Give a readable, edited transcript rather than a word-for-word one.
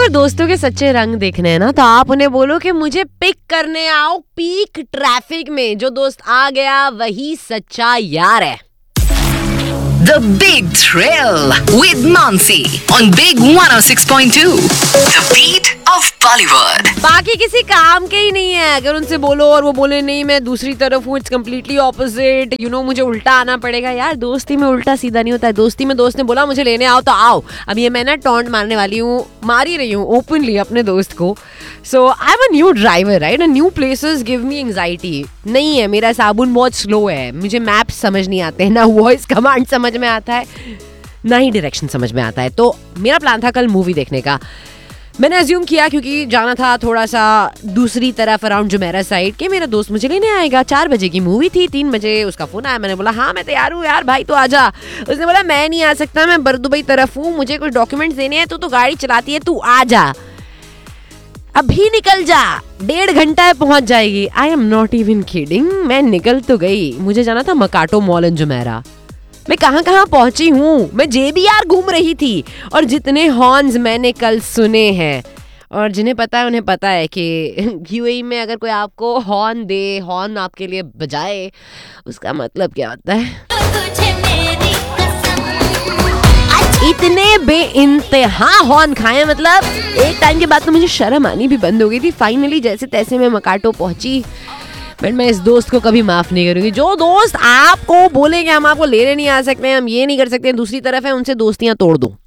अगर दोस्तों के सच्चे रंग देखने हैं ना तो आप उन्हें बोलो कि मुझे पिक करने आओ पीक ट्रैफिक में। जो दोस्त आ गया वही सच्चा यार है। The Big Thrill with Mansi on Big 106.2. The beat of Bollywood. बाकी किसी काम के ही नहीं है। अगर उनसे बोलो और वो बोले नहीं मैं दूसरी तरफ हूँ, इट्स कम्प्लीटली ऑपोजिट, मुझे उल्टा आना पड़ेगा। यार दोस्ती में उल्टा सीधा नहीं होता है। दोस्ती में दोस्त ने बोला मुझे लेने आओ तो आओ। अब ये मैं ना टॉन्ट मारने वाली हूँ, मार ही रही हूँ ओपनली अपने दोस्त को। सो I am a new driver right, new places give me anxiety. नहीं है, मेरा साबुन बहुत स्लो है, मुझे मैप्स समझ नहीं आते हैं, ना वॉइस कमांड समझ में आता है, ना ही डायरेक्शन समझ में आता है। तो मेरा प्लान था कल मूवी देखने का। मैंने अज्यूम किया क्योंकि जाना था थोड़ा सा दूसरी तरफ अराउंड जुमेरा साइड के, मेरा दोस्त मुझे लेने आएगा। 4 बजे की मूवी थी, 3 बजे उसका फोन आया। मैंने बोला हाँ मैं तैयार हूँ यार भाई तो आजा। उसने बोला मैं नहीं आ सकता, मैं बरदुबई तरफ हूँ, मुझे कुछ डॉक्यूमेंट्स देने हैं, तू तो गाड़ी चलाती है, तू आ जा अभी, निकल जा, 1.5 घंटा है पहुंच जाएगी। I am not even kidding, मैं निकल तो गई। मुझे जाना था मकाटो मॉल इन जुमेरा। मैं कहाँ कहाँ पहुंची हूँ, मैं JBR घूम रही थी। और जितने हॉर्न्स मैंने कल सुने हैं, और जिन्हें पता है उन्हें पता है कि UAE में अगर कोई आपको हॉर्न दे, हॉर्न आपके लिए बजाए, उसका मतलब क्या होता है। इतने बेइंतहा हॉर्न खाए, मतलब एक टाइम के बाद तो मुझे शर्म आनी भी बंद हो गई थी। फाइनली जैसे तैसे मैं मकाटो पहुंची। बट मैं इस दोस्त को कभी माफ नहीं करूंगी। जो दोस्त आपको बोलेंगे हम आपको लेने नहीं आ सकते, हम ये नहीं कर सकते, दूसरी तरफ है, उनसे दोस्तियां तोड़ दो।